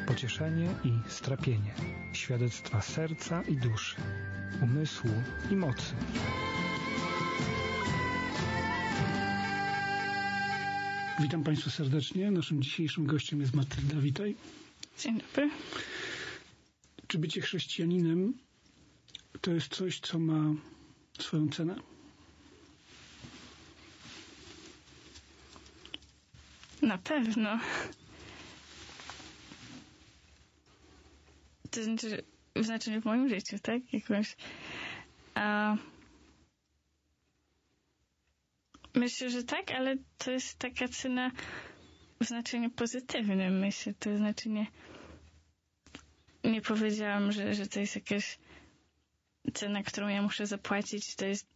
pocieszenie i strapienie, świadectwa serca i duszy, umysłu i mocy. Witam Państwa serdecznie. Naszym dzisiejszym gościem jest Matylda. Witaj. Dzień dobry. Czy bycie chrześcijaninem to jest coś, co ma swoją cenę? Na pewno. To znaczy w moim życiu, tak? Myślę, że tak, ale to jest taka cena w znaczeniu pozytywnym, myślę. To znaczy nie powiedziałam, że to jest jakaś cena, którą ja muszę zapłacić. To jest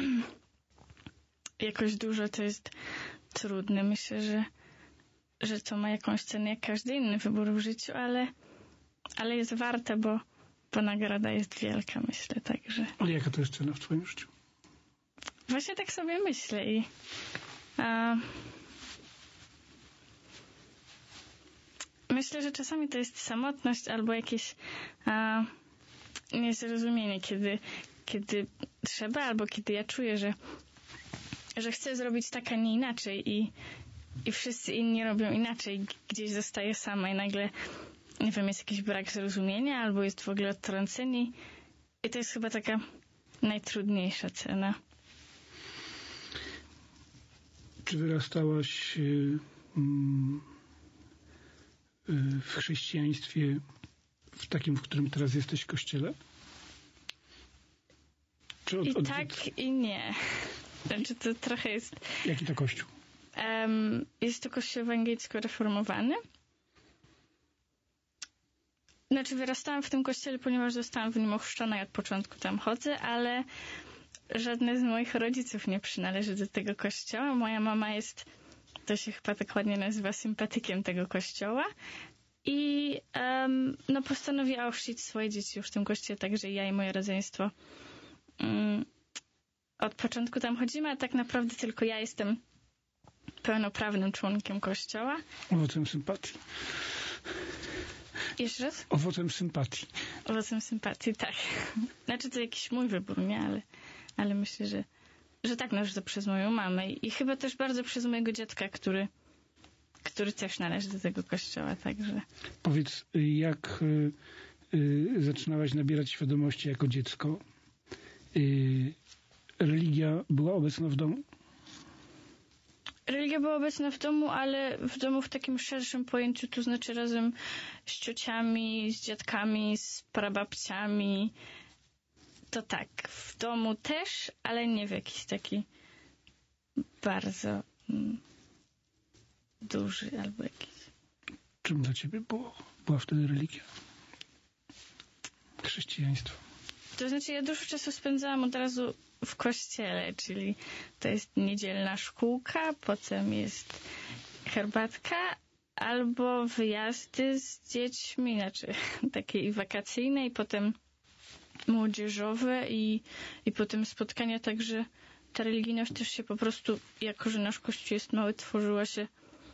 jakoś dużo, to jest trudne. Myślę, że to ma jakąś cenę jak każdy inny wybór w życiu, ale jest warte, bo nagroda jest wielka, myślę, także. Ale jaka to jest cena w Twoim życiu? Właśnie tak sobie myślę i myślę, że czasami to jest samotność albo jakieś niezrozumienie, kiedy trzeba, albo kiedy ja czuję, że chcę zrobić tak, a nie inaczej i wszyscy inni robią inaczej, gdzieś zostaję sama i nagle, nie wiem, jest jakiś brak zrozumienia albo jest w ogóle odtrącenie i to jest chyba taka najtrudniejsza cena. Czy wyrastałaś w chrześcijaństwie w takim, w którym teraz jesteś w kościele? Czy I tak, i nie. Znaczy to trochę jest... Jaki to kościół? Jest to kościół ewangelicko-reformowany. Znaczy wyrastałam w tym kościele, ponieważ zostałam w nim ochrzczona i od początku tam chodzę, ale żadne z moich rodziców nie przynależy do tego kościoła. Moja mama jest, to się chyba tak ładnie nazywa, sympatykiem tego kościoła i postanowiła ochrzcić swoje dzieci już w tym kościele, także ja i moje rodzeństwo od początku tam chodzimy, a tak naprawdę tylko ja jestem pełnoprawnym członkiem kościoła. Owocem sympatii. Jeszcze raz? Owocem sympatii. Owocem sympatii, tak. Znaczy to jakiś mój wybór, nie? Ale myślę, że tak, że to przez moją mamę i chyba też bardzo przez mojego dziadka, który też należy do tego kościoła, także... Powiedz, jak zaczynałaś nabierać świadomości jako dziecko? Religia była obecna w domu? Religia była obecna w domu, ale w domu w takim szerszym pojęciu, to znaczy razem z ciociami, z dziadkami, z prababciami. To tak, w domu też, ale nie w jakiś taki bardzo duży albo jakiś. Czym dla ciebie była wtedy religia? Chrześcijaństwo. To znaczy ja dużo czasu spędzałam od razu w kościele, czyli to jest niedzielna szkółka, potem jest herbatka albo wyjazdy z dziećmi, znaczy takie i wakacyjne i potem młodzieżowe i potem spotkania, także ta religijność też się po prostu, jako że nasz kościół jest mały, tworzyła się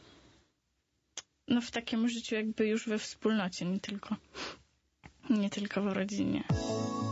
w takim życiu jakby już we wspólnocie, nie tylko w rodzinie.